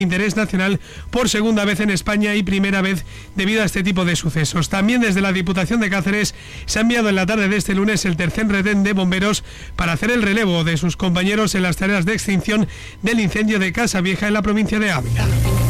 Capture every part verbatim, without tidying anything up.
interés nacional por segunda vez en España y primera vez debido a este tipo de sucesos. También desde la Diputación de Cáceres se ha enviado en la tarde de este lunes el tercer retén de bomberos para hacer el relevo de sus compañeros en las tareas de extinción del incendio de Casa Vieja en la provincia de Ávila.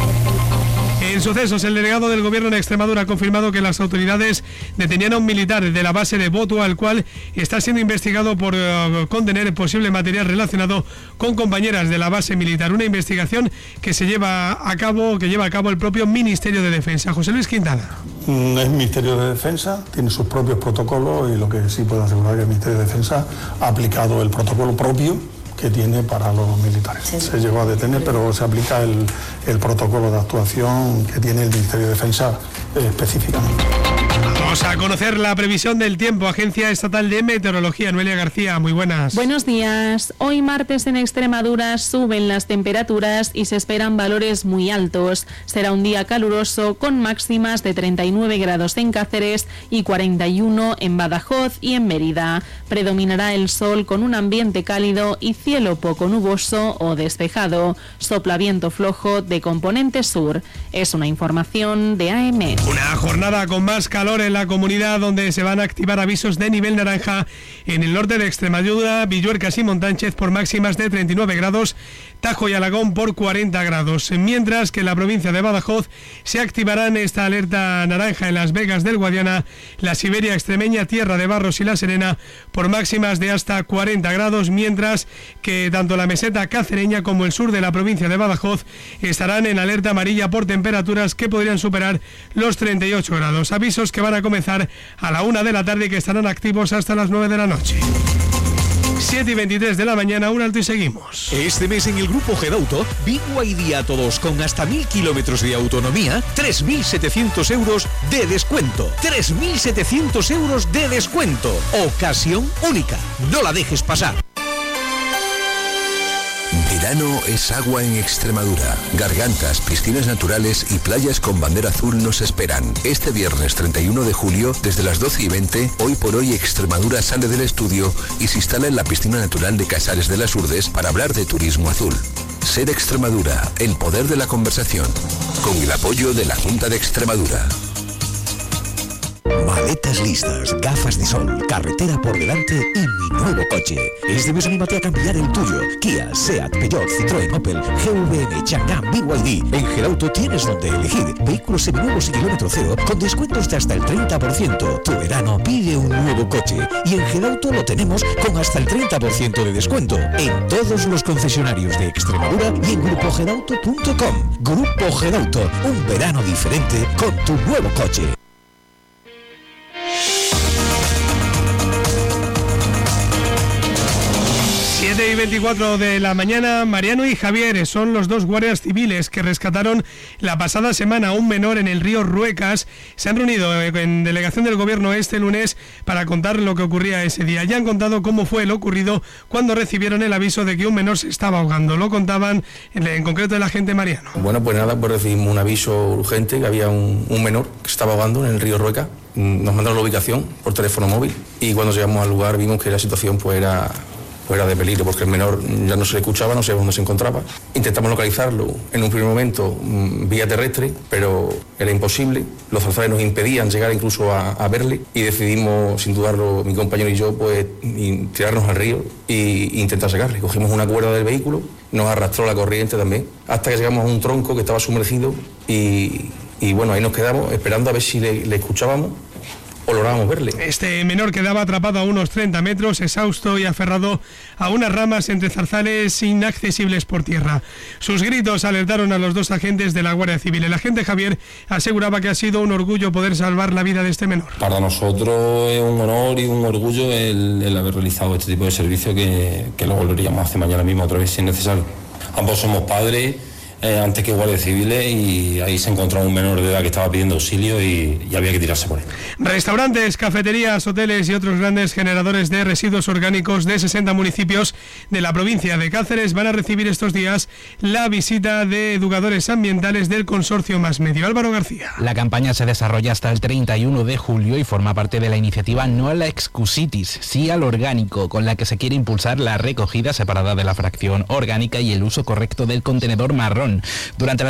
En sucesos, el delegado del Gobierno en Extremadura ha confirmado que las autoridades detenían a un militar de la base de Boto, al cual está siendo investigado por uh, contener posible material relacionado con compañeras de la base militar. Una investigación que se lleva a cabo, que lleva a cabo el propio Ministerio de Defensa. José Luis Quintana. Es Ministerio de Defensa, tiene sus propios protocolos y lo que sí puedo asegurar es que el Ministerio de Defensa ha aplicado el protocolo propio que tiene para los militares. Sí. Se llegó a detener, pero se aplica el, el protocolo de actuación que tiene el Ministerio de Defensa eh, específicamente. Vamos a conocer la previsión del tiempo. Agencia Estatal de Meteorología, Noelia García, muy buenas. Buenos días. Hoy martes en Extremadura suben las temperaturas y se esperan valores muy altos. Será un día caluroso con máximas de treinta y nueve grados en Cáceres y cuarenta y uno en Badajoz y en Mérida. Predominará el sol con un ambiente cálido y cielo poco nuboso o despejado. Sopla viento flojo de componente sur. Es una información de A M. Una jornada con más calor en la comunidad, donde se van a activar avisos de nivel naranja en el norte de Extremadura, Villuercas y Montánchez por máximas de treinta y nueve grados, Tajo y Alagón por cuarenta grados, mientras que en la provincia de Badajoz se activarán esta alerta naranja en Las Vegas del Guadiana, la Siberia extremeña, Tierra de Barros y La Serena por máximas de hasta cuarenta grados, mientras que tanto la meseta cacereña como el sur de la provincia de Badajoz estarán en alerta amarilla por temperaturas que podrían superar los treinta y ocho grados. Avisos que van a comenzar a la una de la tarde y que estarán activos hasta las nueve de la noche. siete y veintitrés de la mañana, un alto y seguimos. Este mes en el Grupo Gedauto, B Y D a todos con hasta mil kilómetros de autonomía, tres mil setecientos euros de descuento. tres mil setecientos euros de descuento. Ocasión única. No la dejes pasar. Verano es agua en Extremadura. Gargantas, piscinas naturales y playas con bandera azul nos esperan. Este viernes treinta y uno de julio, desde las doce y veinte, Hoy por Hoy Extremadura sale del estudio y se instala en la piscina natural de Casares de las Urdes para hablar de turismo azul. Ser Extremadura, el poder de la conversación. Con el apoyo de la Junta de Extremadura. Maletas listas, gafas de sol, carretera por delante y mi nuevo coche. Este mes anímate a cambiar el tuyo. Kia, Seat, Peugeot, Citroën, Opel, G V M, Chang'an, B Y D. En Gedauto tienes donde elegir vehículos seminuevos y kilómetro cero con descuentos de hasta el treinta por ciento. Tu verano pide un nuevo coche y en Gedauto lo tenemos con hasta el treinta por ciento de descuento en todos los concesionarios de Extremadura y en grupo gedauto punto com. Grupo Gedauto, un verano diferente con tu nuevo coche. siete y veinticuatro de la mañana, Mariano y Javier son los dos guardias civiles que rescataron la pasada semana a un menor en el río Ruecas. Se han reunido en delegación del gobierno este lunes para contar lo que ocurría ese día. Ya han contado cómo fue lo ocurrido cuando recibieron el aviso de que un menor se estaba ahogando. Lo contaban en, en concreto el agente Mariano. Bueno, pues nada, pues recibimos un aviso urgente que había un, un menor que se estaba ahogando en el río Ruecas. Nos mandaron la ubicación por teléfono móvil y cuando llegamos al lugar vimos que la situación pues era... era de peligro porque el menor ya no se le escuchaba, no sabíamos dónde se encontraba. Intentamos localizarlo en un primer momento mmm, vía terrestre, pero era imposible. Los zarzales nos impedían llegar incluso a, a verle y decidimos, sin dudarlo, mi compañero y yo, pues tirarnos al río e intentar sacarle. Cogimos una cuerda del vehículo, nos arrastró la corriente también, hasta que llegamos a un tronco que estaba sumergido y, y bueno, ahí nos quedamos esperando a ver si le, le escuchábamos o lográbamos verle. Este menor quedaba atrapado a unos treinta metros, exhausto y aferrado a unas ramas entre zarzales inaccesibles por tierra. Sus gritos alertaron a los dos agentes de la Guardia Civil. El agente Javier aseguraba que ha sido un orgullo poder salvar la vida de este menor. Para nosotros es un honor y un orgullo el, el haber realizado este tipo de servicio que, que lo volveríamos a hacer mañana mismo otra vez si es necesario. Ambos somos padres, Eh, antes que guardias civiles, y ahí se encontraba un menor de edad que estaba pidiendo auxilio y, y había que tirarse por él. Restaurantes, cafeterías, hoteles y otros grandes generadores de residuos orgánicos de sesenta municipios de la provincia de Cáceres van a recibir estos días la visita de educadores ambientales del consorcio Más Medio. Álvaro García. La campaña se desarrolla hasta el treinta y uno de julio y forma parte de la iniciativa No a la excusitis, sí al orgánico, con la que se quiere impulsar la recogida separada de la fracción orgánica y el uso correcto del contenedor marrón Durante la